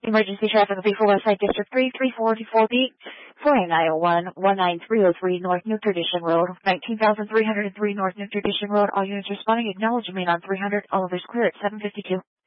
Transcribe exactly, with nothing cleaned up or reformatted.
Emergency traffic will be for Westside District three three four four B, four nine oh one, one nine three oh three North New Tradition Road, nineteen thousand three hundred three North New Tradition Road. All units responding, acknowledge me on three hundred, all others clear at seven fifty-two.